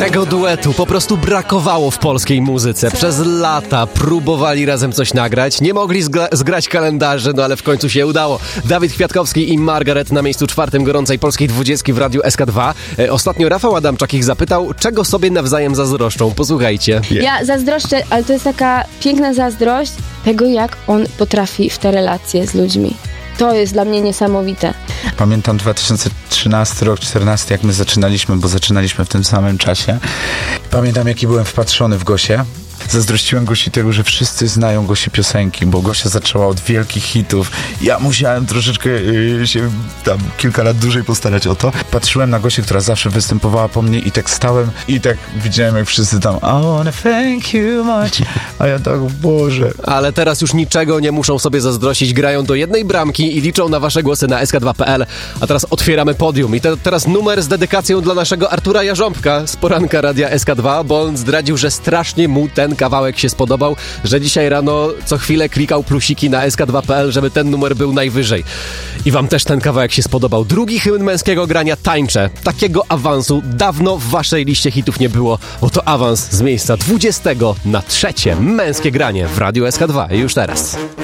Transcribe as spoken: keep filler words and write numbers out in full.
Tego duetu po prostu brakowało w polskiej muzyce. Przez lata próbowali razem coś nagrać, nie mogli zgra- zgrać kalendarzy, no ale w końcu się udało. Dawid Kwiatkowski i Margaret na miejscu czwartym gorącej polskiej dwudziestki w Radiu S K dwa. E, ostatnio Rafał Adamczak ich zapytał, czego sobie nawzajem zazdroszczą. Posłuchajcie. Ja zazdroszczę, ale to jest taka piękna zazdrość tego, jak on potrafi w te relacje z ludźmi. To jest dla mnie niesamowite. Pamiętam dwa tysiące trzynasty rok, czternasty, jak my zaczynaliśmy, bo zaczynaliśmy w tym samym czasie. Pamiętam, jaki byłem wpatrzony w Gosię. Zazdrościłem Gosi tego, że wszyscy znają Gosi piosenki, bo Gosia zaczęła od wielkich hitów. Ja musiałem troszeczkę yy, się tam kilka lat dłużej postarać o to. Patrzyłem na Gosię, która zawsze występowała po mnie i tak stałem i tak widziałem, jak wszyscy tam I wanna thank you much. A ja tak, Boże. Ale teraz już niczego nie muszą sobie zazdrościć, grają do jednej bramki i liczą na wasze głosy na S K dwa kropka P L. A teraz otwieramy podium i te, teraz numer z dedykacją dla naszego Artura Jarząbka z poranka Radia S K dwa, bo on zdradził, że strasznie mu ten kawałek się spodobał, że dzisiaj rano co chwilę klikał plusiki na S K dwa kropka P L, żeby ten numer był najwyżej. I wam też ten kawałek się spodobał. Drugi hymn męskiego grania Tańczę. Takiego awansu dawno w waszej liście hitów nie było, bo to awans z miejsca dwudziestego na trzecie męskie granie w Radiu S K dwa już teraz.